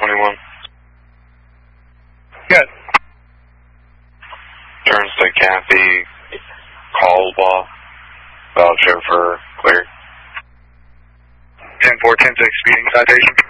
21. Good. Turns to Kathy Caldwell. Valid chauffeur clear. 10-4, 10-6, speeding citation.